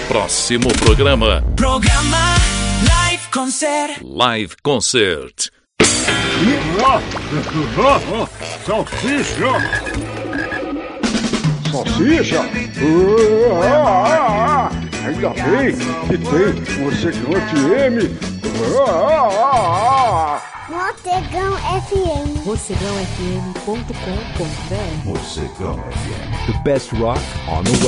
próximo programa. Programa Live Concert. Live Concert. Salsicha! Salsicha? Ainda bem que tem Mocegão FM. Mocegão FM. Mocegãofm.com.br. Mocegão FM. The best rock on the web.